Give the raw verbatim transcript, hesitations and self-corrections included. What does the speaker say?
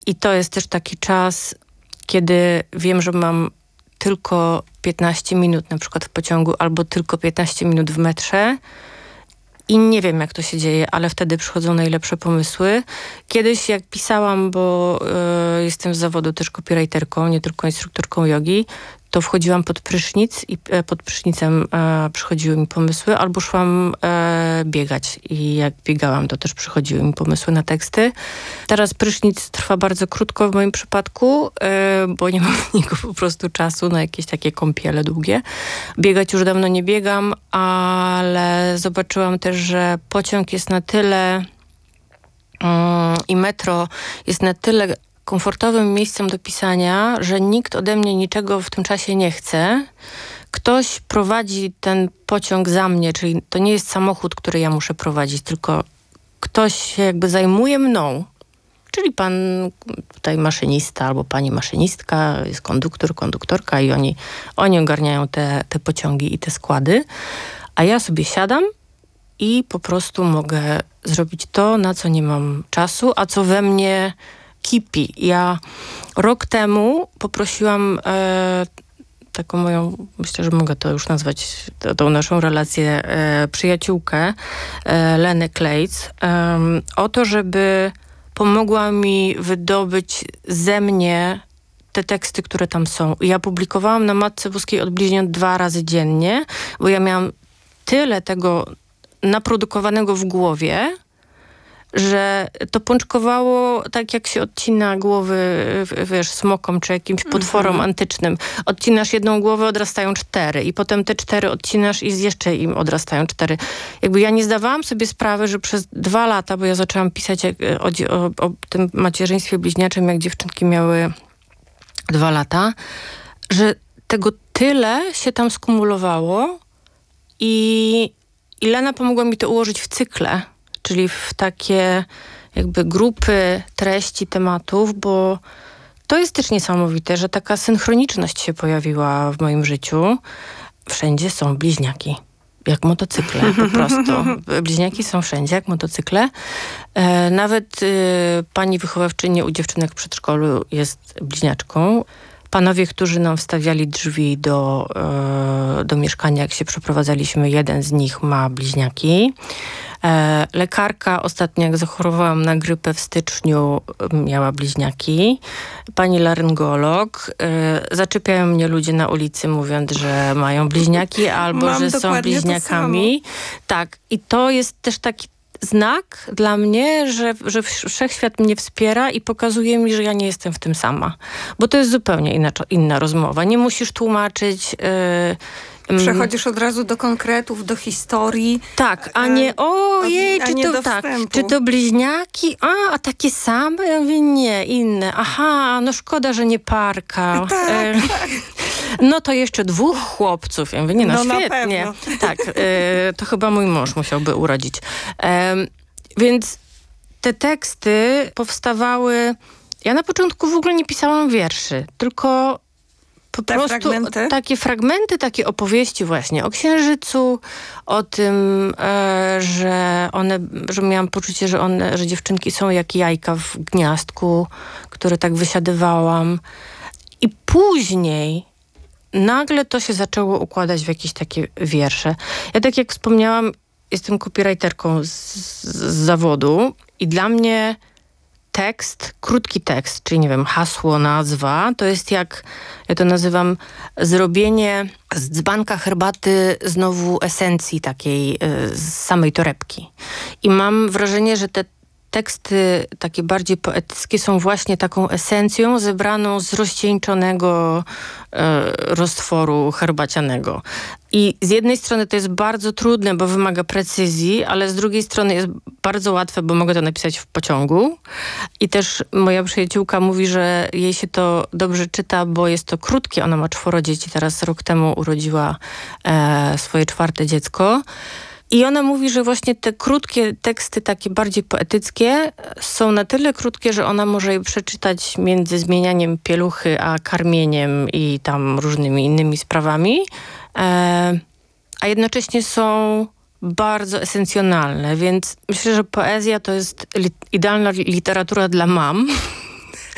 I to jest też taki czas, kiedy wiem, że mam tylko piętnaście minut na przykład w pociągu albo tylko piętnaście minut w metrze i nie wiem, jak to się dzieje, ale wtedy przychodzą najlepsze pomysły. Kiedyś jak pisałam, bo y, jestem z zawodu też copywriterką, nie tylko instruktorką jogi, to wchodziłam pod prysznic i e, pod prysznicem e, przychodziły mi pomysły, albo szłam e, biegać i jak biegałam, to też przychodziły mi pomysły na teksty. Teraz prysznic trwa bardzo krótko w moim przypadku, e, bo nie mam na niego po prostu czasu na jakieś takie kąpiele długie. Biegać już dawno nie biegam, ale zobaczyłam też, że pociąg jest na tyle mm, i metro jest na tyle komfortowym miejscem do pisania, że nikt ode mnie niczego w tym czasie nie chce. Ktoś prowadzi ten pociąg za mnie, czyli to nie jest samochód, który ja muszę prowadzić, tylko ktoś się jakby zajmuje mną. Czyli pan tutaj maszynista albo pani maszynistka, jest konduktor, konduktorka i oni, oni ogarniają te, te pociągi i te składy. A ja sobie siadam i po prostu mogę zrobić to, na co nie mam czasu, a co we mnie kipi. Ja rok temu poprosiłam e, taką moją, myślę, że mogę to już nazwać, to, tą naszą relację, e, przyjaciółkę e, Lenę Klejc, e, o to, żeby pomogła mi wydobyć ze mnie te teksty, które tam są. Ja publikowałam na Matce Boskiej od Bliźniąt dwa razy dziennie, bo ja miałam tyle tego naprodukowanego w głowie, że to pączkowało tak, jak się odcina głowy, wiesz, smokom czy jakimś potworom mm-hmm. antycznym. Odcinasz jedną głowę, odrastają cztery i potem te cztery odcinasz i jeszcze im odrastają cztery. Jakby ja nie zdawałam sobie sprawy, że przez dwa lata, bo ja zaczęłam pisać jak, o, o, o tym macierzyństwie bliźniaczym, jak dziewczynki miały dwa lata, że tego tyle się tam skumulowało i, i Lena pomogła mi to ułożyć w cykle, czyli w takie jakby grupy treści, tematów, bo to jest też niesamowite, że taka synchroniczność się pojawiła w moim życiu. Wszędzie są bliźniaki, jak motocykle po prostu. Bliźniaki są wszędzie, jak motocykle. E, nawet y, pani wychowawczyni u dziewczynek w przedszkolu jest bliźniaczką. Panowie, którzy nam wstawiali drzwi do, e, do mieszkania, jak się przeprowadzaliśmy, jeden z nich ma bliźniaki. E, lekarka, ostatnio jak zachorowałam na grypę w styczniu, miała bliźniaki. Pani laryngolog. E, zaczepiają mnie ludzie na ulicy, mówiąc, że mają bliźniaki albo Mam że są bliźniakami. Tak. I to jest też taki znak dla mnie, że, że wszechświat mnie wspiera i pokazuje mi, że ja nie jestem w tym sama. Bo to jest zupełnie inna, inna rozmowa. Nie musisz tłumaczyć... Yy, Przechodzisz od razu do konkretów, do historii. Tak, a nie ojej, a czy, nie to, do tak, wstępu. czy to bliźniaki? A, a takie same? Ja mówię, nie, inne. Aha, no szkoda, że nie parka. Tak, e, tak. No to jeszcze dwóch chłopców. Ja mówię, nie no, No, na świetnie. pewno. Tak, e, to chyba mój mąż musiałby urodzić. E, więc te teksty powstawały... Ja na początku w ogóle nie pisałam wierszy, tylko po Te prostu fragmenty? takie fragmenty, takie opowieści właśnie o Księżycu, o tym, e, że one, że miałam poczucie, że one, że dziewczynki są jak jajka w gniazdku, które tak wysiadywałam. I później nagle to się zaczęło układać w jakieś takie wiersze. Ja tak jak wspomniałam, jestem copywriterką z, z zawodu i dla mnie tekst, krótki tekst, czyli nie wiem, hasło, nazwa, to jest jak, ja to nazywam zrobienie z dzbanka herbaty znowu esencji takiej y, z samej torebki. I mam wrażenie, że te teksty takie bardziej poetyckie są właśnie taką esencją zebraną z rozcieńczonego e, roztworu herbacianego. I z jednej strony to jest bardzo trudne, bo wymaga precyzji, ale z drugiej strony jest bardzo łatwe, bo mogę to napisać w pociągu. I też moja przyjaciółka mówi, że jej się to dobrze czyta, bo jest to krótkie. Ona ma czworo dzieci, teraz rok temu urodziła e, swoje czwarte dziecko. I ona mówi, że właśnie te krótkie teksty, takie bardziej poetyckie, są na tyle krótkie, że ona może je przeczytać między zmienianiem pieluchy a karmieniem i tam różnymi innymi sprawami, e, a jednocześnie są bardzo esencjonalne, więc myślę, że poezja to jest li- idealna literatura dla mam,